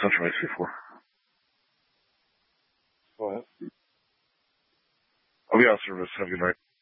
Central AC4. Go ahead. I'll be out of service. Have a good night.